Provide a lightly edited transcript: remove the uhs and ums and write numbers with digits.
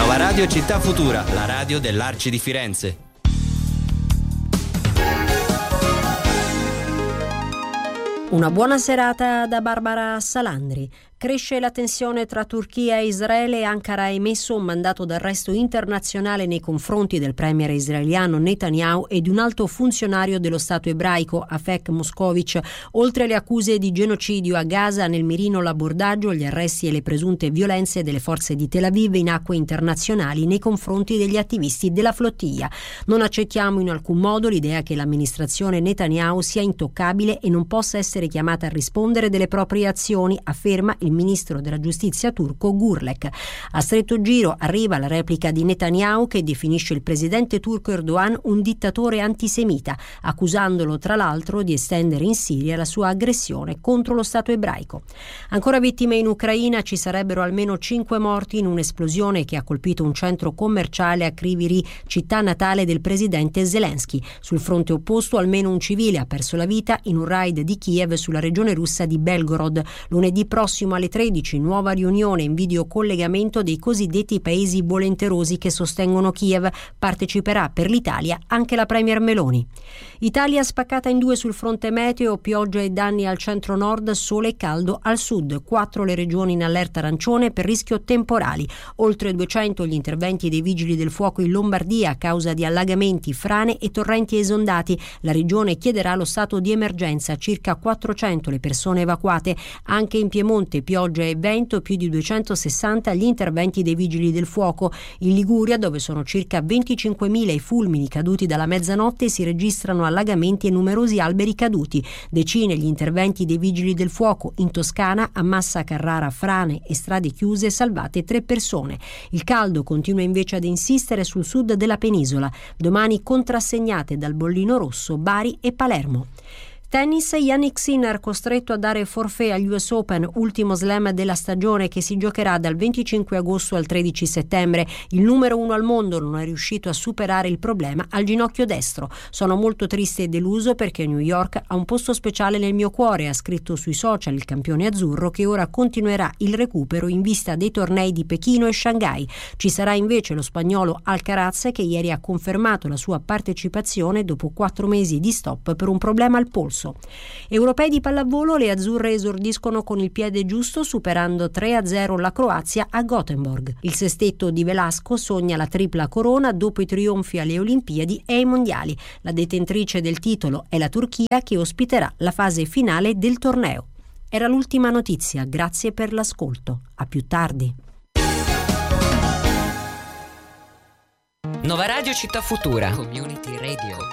Nova Radio Città Futura, la radio dell'Arci di Firenze. Una buona serata da Barbara Salandri. Cresce la tensione tra Turchia e Israele e Ankara ha emesso un mandato d'arresto internazionale nei confronti del premier israeliano Netanyahu e di un alto funzionario dello Stato ebraico, Afek Moskovic. Oltre alle accuse di genocidio a Gaza, nel mirino l'abordaggio, gli arresti e le presunte violenze delle forze di Tel Aviv in acque internazionali nei confronti degli attivisti della flottiglia. Non accettiamo in alcun modo l'idea che l'amministrazione Netanyahu sia intoccabile e non possa essere chiamata a rispondere delle proprie azioni, afferma il ministro della giustizia turco Gurlek. A stretto giro arriva la replica di Netanyahu, che definisce il presidente turco Erdogan un dittatore antisemita, accusandolo tra l'altro di estendere in Siria la sua aggressione contro lo Stato ebraico. Ancora vittime in Ucraina, ci sarebbero almeno 5 morti in un'esplosione che ha colpito un centro commerciale a Kryvyi Rih, città natale del presidente Zelensky. Sul fronte opposto almeno un civile ha perso la vita in un raid di Kiev sulla regione russa di Belgorod. Lunedì prossimo alle 13 nuova riunione in videocollegamento dei cosiddetti paesi volenterosi che sostengono Kiev. Parteciperà per l'Italia anche la premier Meloni. Italia spaccata in due sul fronte meteo, pioggia e danni al centro-nord, sole e caldo al sud. 4 le regioni in allerta arancione per rischio temporali. Oltre 200 gli interventi dei vigili del fuoco in Lombardia a causa di allagamenti, frane e torrenti esondati. La regione chiederà lo stato di emergenza, circa 400 le persone evacuate. Anche in Piemonte pioggia e vento, più di 260 gli interventi dei vigili del fuoco. In Liguria, dove sono circa 25.000 i fulmini caduti dalla mezzanotte, si registrano allagamenti e numerosi alberi caduti. Decine gli interventi dei vigili del fuoco. In Toscana, a Massa Carrara, frane e strade chiuse, salvate 3 persone. Il caldo continua invece ad insistere sul sud della penisola. Domani contrassegnate dal bollino rosso Bari e Palermo. Tennis, Jannik Sinner costretto a dare forfait agli US Open, ultimo slam della stagione che si giocherà dal 25 agosto al 13 settembre. Il numero 1 al mondo non è riuscito a superare il problema al ginocchio destro. Sono molto triste e deluso perché New York ha un posto speciale nel mio cuore, ha scritto sui social il campione azzurro, che ora continuerà il recupero in vista dei tornei di Pechino e Shanghai. Ci sarà invece lo spagnolo Alcaraz, che ieri ha confermato la sua partecipazione dopo 4 mesi di stop per un problema al polso. Europei di pallavolo, le azzurre esordiscono con il piede giusto, superando 3-0 la Croazia a Gothenburg. Il sestetto di Velasco sogna la tripla corona dopo i trionfi alle Olimpiadi e ai Mondiali. La detentrice del titolo è la Turchia, che ospiterà la fase finale del torneo. Era l'ultima notizia, grazie per l'ascolto. A più tardi. Nova Radio Città Futura. Community Radio.